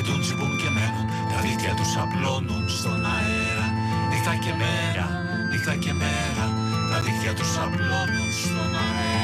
ντουν τσιμπούν και μένουν, τα δίχτυα τους απλώνουν στον αέρα. Νύχτα και μέρα, νύχτα και μέρα, τα δίχτυα τους απλώνουν στον αέρα.